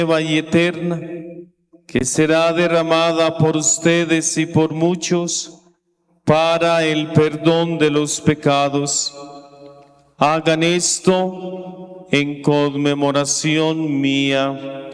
nueva y eterna, que será derramada por ustedes y por muchos para el perdón de los pecados. Hagan esto en conmemoración mía.